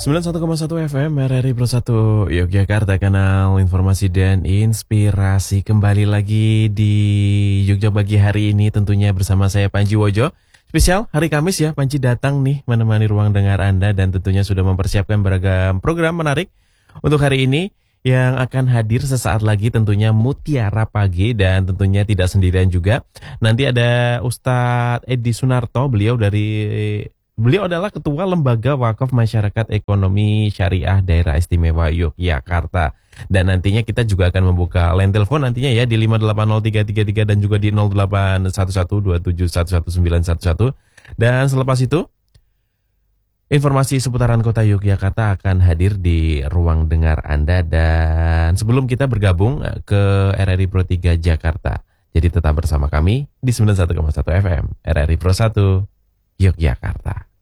91,1 FM RRI Pro 1 Yogyakarta, kanal informasi dan inspirasi. Kembali lagi di Jogja Pagi hari ini tentunya bersama saya Panji Wojo. Spesial hari Kamis ya, Panji datang nih menemani ruang dengar Anda dan tentunya sudah mempersiapkan beragam program menarik untuk hari ini yang akan hadir sesaat lagi, tentunya Mutiara Pagi, dan tentunya tidak sendirian juga. Nanti ada Ustadz Edi Sunarto, Beliau adalah Ketua Lembaga Wakaf Masyarakat Ekonomi Syariah Daerah Istimewa Yogyakarta. Dan nantinya kita juga akan membuka line telepon nantinya ya di 5803333 dan juga di 081127111911. Dan selepas itu, informasi seputaran kota Yogyakarta akan hadir di ruang dengar Anda. Dan sebelum kita bergabung ke RRI Pro 3 Jakarta, jadi tetap bersama kami di 91,1 FM RRI Pro 1 Yogyakarta.